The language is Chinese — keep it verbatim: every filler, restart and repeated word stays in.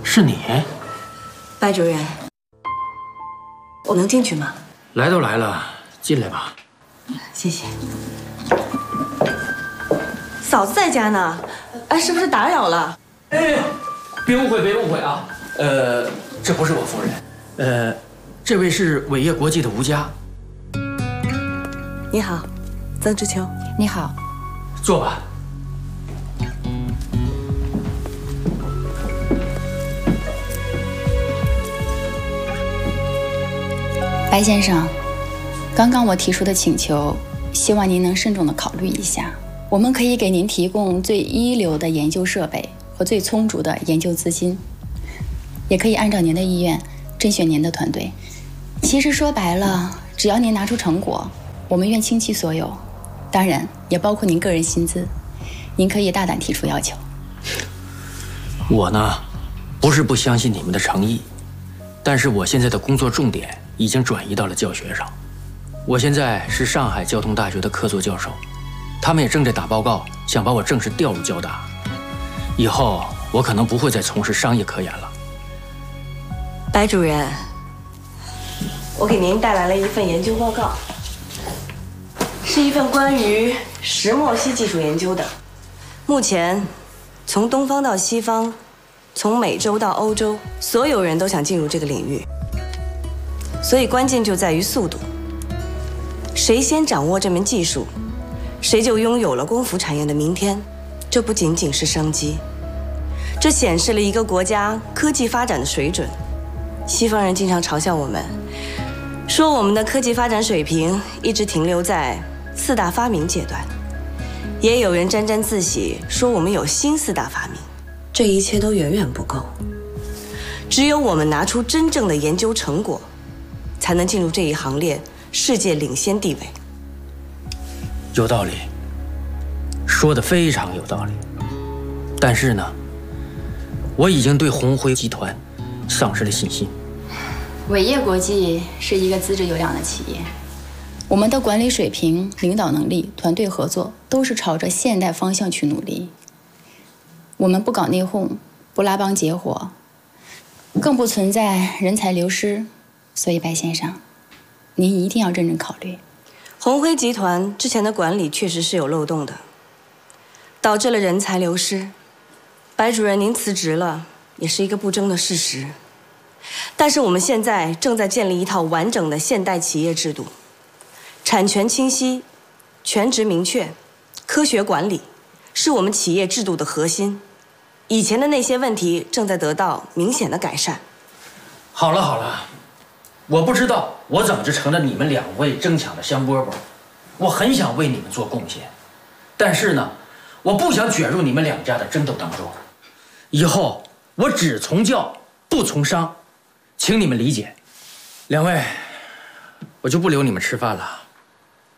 是你， 白主任，我能进去吗？ 来都来了，进来吧。 谢谢。嫂子在家呢，哎，是不是打扰了？ 哎，别误会，别误会啊。呃，这不是我夫人，呃，这位是伟业国际的吴佳。 你好，曾之秋。 你好， 坐吧。 白先生，刚刚我提出的请求，希望您能慎重地考虑一下。我们可以给您提供最一流的研究设备和最充足的研究资金，也可以按照您的意愿甄选您的团队。其实说白了，只要您拿出成果，我们愿倾其所有，当然也包括您个人薪资。您可以大胆提出要求。 我呢，不是不相信你们的诚意，但是我现在的工作重点 已经转移到了教学上。我现在是上海交通大学的客座教授，他们也正在打报告，想把我正式调入交大。以后我可能不会再从事商业科研了。 白主任，我给您带来了一份研究报告，是一份关于石墨烯技术研究的。目前，从东方到西方，从美洲到欧洲，所有人都想进入这个领域。 所以关键就在于速度，谁先掌握这门技术，谁就拥有了光伏产业的明天。这不仅仅是商机，这显示了一个国家科技发展的水准。西方人经常嘲笑我们，说我们的科技发展水平一直停留在四大发明阶段，也有人沾沾自喜，说我们有新四大发明。这一切都远远不够，只有我们拿出真正的研究成果， 才能进入这一行列，世界领先地位。 有道理，说的非常有道理。但是呢，我已经对鸿辉集团丧失了信心。 伟业国际是一个资质优良的企业，我们的管理水平、领导能力、团队合作都是朝着现代方向去努力。我们不搞内讧，不拉帮结伙，更不存在人才流失。 所以，白先生，您一定要认真考虑。 鸿辉集团之前的管理确实是有漏洞的，导致了人才流失。白主任，您辞职了，也是一个不争的事实。但是我们现在正在建立一套完整的现代企业制度，产权清晰，权职明确，科学管理，是我们企业制度的核心。以前的那些问题正在得到明显的改善。 好了好了。 我不知道我怎么就成了你们两位争抢的香饽饽，我很想为你们做贡献，但是呢，我不想卷入你们两家的争斗当中。以后我只从教不从商，请你们理解。两位，我就不留你们吃饭了。